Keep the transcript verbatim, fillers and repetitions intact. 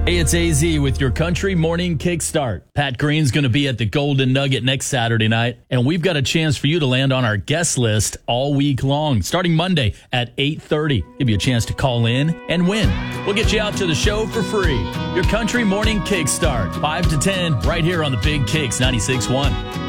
Hey, it's A Z with your Country Morning Kickstart. Pat Green's going to be at the Golden Nugget next Saturday night, and we've got a chance for you to land on our guest list all week long, starting Monday at eight thirty. Give you a chance to call in and win. We'll get you out to the show for free. Your Country Morning Kickstart, five to ten, right here on the Big Kicks ninety-six point one.